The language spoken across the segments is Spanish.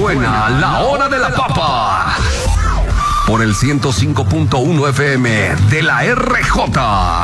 Suena la hora de la papa. Por el 105.1 FM de la RJ.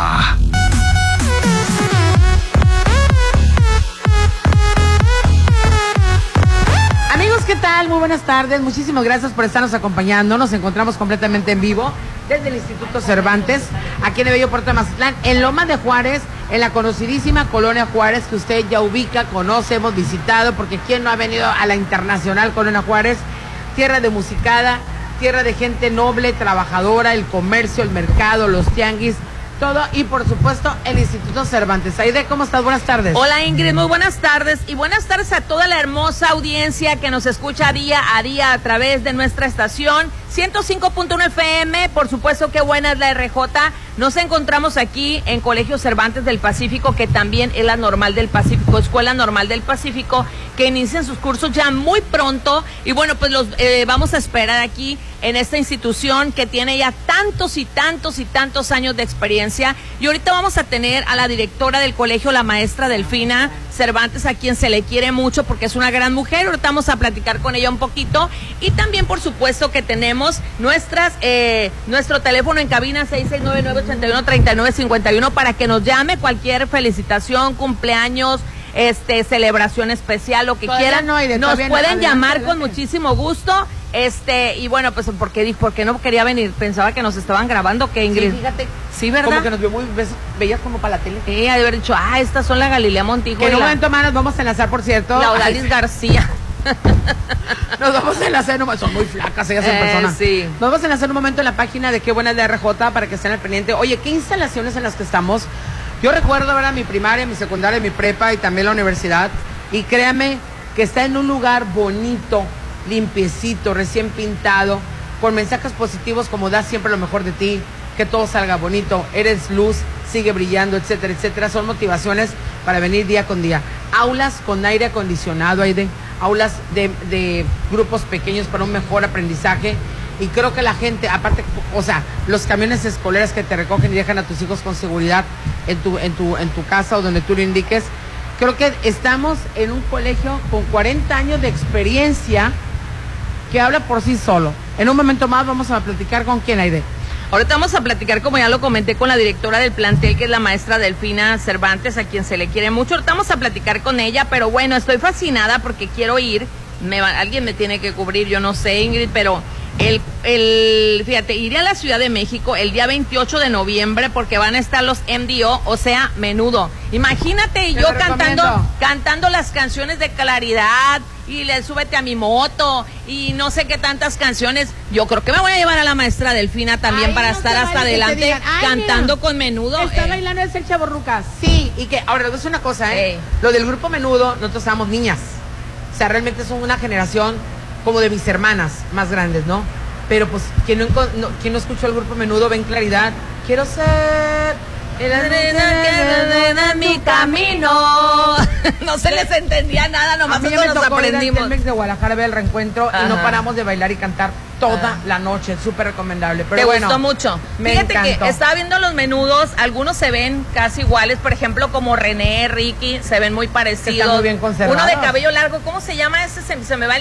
Amigos, ¿qué tal? Muy buenas tardes. Muchísimas gracias por estarnos acompañando. Nos encontramos completamente en vivo desde el Instituto Cervantes, aquí en el Bello Puerto de Mazatlán, en Lomas de Juárez, en la conocidísima Colonia Juárez, que usted ya ubica, conoce, hemos visitado, porque ¿quién no ha venido a la internacional Colonia Juárez? Tierra de musicada, tierra de gente noble, trabajadora, el comercio, el mercado, los tianguis, todo, y por supuesto el Instituto Cervantes. Aide, ¿cómo estás? Buenas tardes. Hola Ingrid, muy buenas tardes, y buenas tardes a toda la hermosa audiencia que nos escucha día a día a través de nuestra estación 105.1 FM, por supuesto que buena es la RJ. Nos encontramos aquí en Colegio Cervantes del Pacífico, que también es la Normal del Pacífico, Escuela Normal del Pacífico, que inician sus cursos ya muy pronto, y bueno, pues los vamos a esperar aquí en esta institución que tiene ya tantos y tantos y tantos años de experiencia. Y ahorita vamos a tener a la directora del colegio, la maestra Delfina Cervantes, a quien se le quiere mucho porque es una gran mujer. Ahorita vamos a platicar con ella un poquito, y también por supuesto que tenemos nuestro teléfono en cabina 6699-813951 para que nos llame cualquier felicitación, cumpleaños, celebración especial, lo que quieran. Nos pueden llamar con muchísimo gusto. Y bueno, pues porque no quería venir, pensaba que nos estaban grabando, que Ingrid. Sí, fíjate. Sí, ¿verdad? Como que nos vio muy bellas como para la tele. Sí, ha de haber dicho, estas son la Galilea Montijo. Que en un momento más nos vamos a enlazar, por cierto. La Odalis García. Nos vamos a enlazar, son muy flacas ellas en persona. Sí. Nos vamos a enlazar un momento en la página de Qué Buena es la RJ para que estén al pendiente. Oye, ¿qué instalaciones en las que estamos? Yo recuerdo, ¿verdad? Mi primaria, mi secundaria, mi prepa y también la universidad. Y créame que está en un lugar bonito, limpiecito, recién pintado, con mensajes positivos como da siempre lo mejor de ti, que todo salga bonito, eres luz, sigue brillando, etcétera, etcétera. Son motivaciones para venir día con día. Aulas con aire acondicionado, Aide. Aulas de grupos pequeños para un mejor aprendizaje. Y creo que la gente, aparte, o sea, los camiones escolares que te recogen y dejan a tus hijos con seguridad en tu casa o donde tú lo indiques. Creo que estamos en un colegio con 40 años de experiencia que habla por sí solo. En un momento más vamos a platicar con quién, Aide. Ahorita vamos a platicar, como ya lo comenté, con la directora del plantel, que es la maestra Delfina Cervantes, a quien se le quiere mucho. Ahorita vamos a platicar con ella, pero bueno, estoy fascinada porque quiero ir. Alguien me tiene que cubrir, yo no sé, Ingrid, pero fíjate, iré a la Ciudad de México el día 28 de noviembre porque van a estar los MDO, o sea, Menudo. Imagínate yo cantando las canciones de Claridad y le Súbete a mi moto y no sé qué tantas canciones. Yo creo que me voy a llevar a la maestra Delfina también para estar hasta adelante cantando con Menudo. Está bailando el Chavorruca. Sí, y que ahora les voy a decir una cosa, lo del grupo Menudo, nosotros éramos niñas. O sea, realmente son una generación como de mis hermanas más grandes, ¿no? Pero pues, quien no escuchó el grupo Menudo, ven Claridad. Quiero ser en mi camino. No se les entendía nada, nomás nosotros nos aprendimos. El de Guadalajara ve el reencuentro. Ajá. Y no paramos de bailar y cantar toda la noche. Súper recomendable. Pero te gustó mucho. Fíjate que estaba viendo los Menudos, algunos se ven casi iguales, por ejemplo, como René, Ricky, se ven muy parecidos. Están muy bien conservados. Uno de cabello largo, ¿cómo se llama ese? Se me va